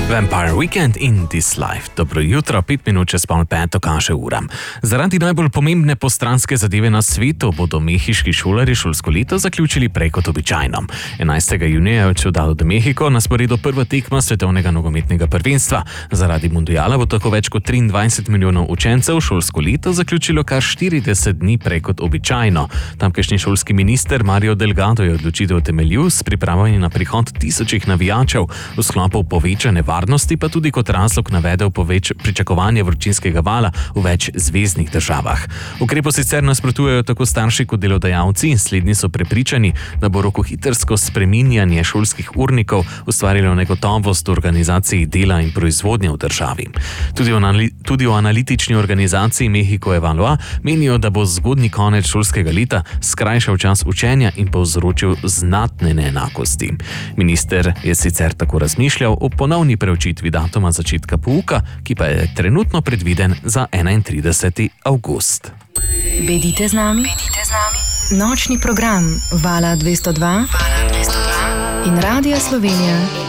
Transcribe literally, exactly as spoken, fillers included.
Vampire Weekend in This Life. Dobro jutro, pet minut čez pol peto kaže ura. Zaradi najbolj pomembne postranske zadeve na svetu bodo mehiški šolarji šolsko leto zaključili prej kot običajno. enajstega junija je v Ciudad de México na sporedu prva tekma svetovnega nogometnega prvenstva. Zaradi mundiala bo tako več kot triindvajset milijonov učencev šolsko leto zaključilo kar štirideset dni prej kot običajno. Tamkajšnji šolski minister Mario Delgado je odločitev temeljil s pripravami na prihod tisočih navijačev v sklopu povečane varnosti, pa tudi kot razlog navedel poveč pričakovanje vročinskega vala v več zveznih državah. Ukrepu sicer nasprotujejo tako starši kot delodajalci, slednji so prepričani, da bo rokohitrsko spreminjanje šolskih urnikov ustvarilo negotovost v organizaciji dela in proizvodnje v državi. Tudi v, tudi v analitični organizaciji Mexico Evalua menijo, da bo zgodnji konec šolskega leta skrajšal čas učenja in povzročil znatne neenakosti. Minister je sicer tako razmišljal o ponovni preučitvi datuma začetka pouka, ki pa je trenutno predviden za enaintrideseti avgust. Bedite z nami, Bedite z nami. Nočni program Vala dvesto dva, Vala dvesto dva in Radia Slovenija